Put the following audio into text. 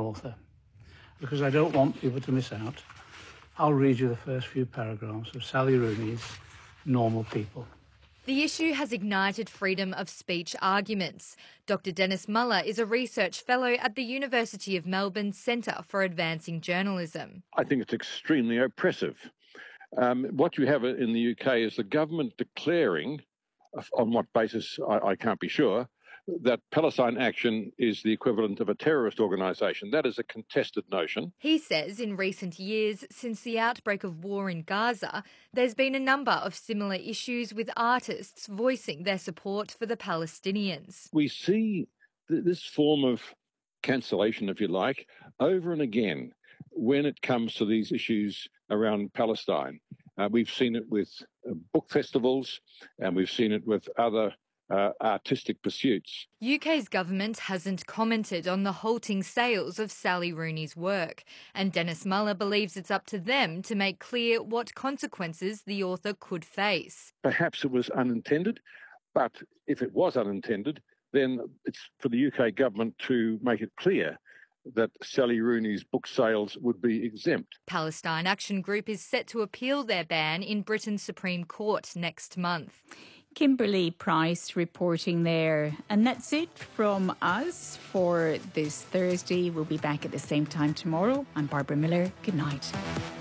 author, because I don't want people to miss out, I'll read you the first few paragraphs of Sally Rooney's Normal People. The issue has ignited freedom of speech arguments. Dr Dennis Muller is a research fellow at the University of Melbourne's Centre for Advancing Journalism. I think it's extremely oppressive. What you have in the UK is the government declaring, on what basis I can't be sure, that Palestine Action is the equivalent of a terrorist organisation. That is a contested notion. He says in recent years, since the outbreak of war in Gaza, there's been a number of similar issues with artists voicing their support for the Palestinians. We see this form of cancellation, if you like, over and again when it comes to these issues around Palestine. We've seen it with book festivals, and we've seen it with other artistic pursuits. UK's government hasn't commented on the halting sales of Sally Rooney's work, and Dennis Muller believes it's up to them to make clear what consequences the author could face. Perhaps it was unintended, but if it was unintended, then it's for the UK government to make it clear that Sally Rooney's book sales would be exempt. Palestine Action Group is set to appeal their ban in Britain's Supreme Court next month. Kimberly Price reporting there. And that's it from us for this Thursday. We'll be back at the same time tomorrow. I'm Barbara Miller. Good night.